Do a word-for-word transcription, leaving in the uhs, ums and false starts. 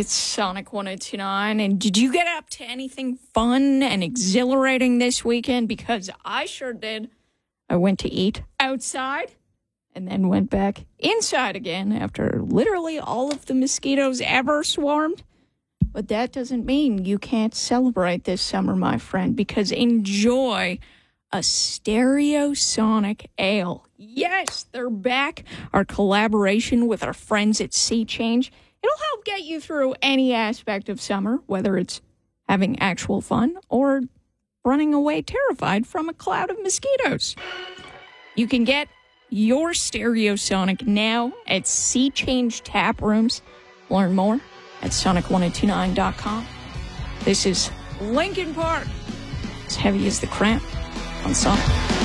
It's Sonic one oh two nine, and did you get up to anything fun and exhilarating this weekend? Because I sure did. I went to eat outside and then went back inside again after literally all of the mosquitoes ever swarmed. But that doesn't mean you can't celebrate this summer, my friend, because enjoy a Stereosonic Ale. Yes, they're back. Our collaboration with our friends at Sea Change. It'll help get you through any aspect of summer, whether it's having actual fun or running away terrified from a cloud of mosquitoes. You can get your Stereosonic now at Sea Change Tap Rooms. Learn more at sonic ten twenty-nine dot com. This is Linkin Park. As heavy as the cramp on Sonic.